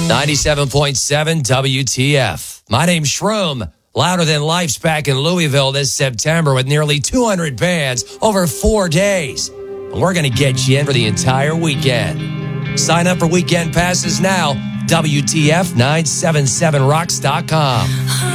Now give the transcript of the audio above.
97.7 WTF. My name's Shroom. Louder Than Life's back in Louisville this September with nearly 200 bands over 4 days. And we're going to get you in for the entire weekend. Sign up for weekend passes now. WTF977rocks.com.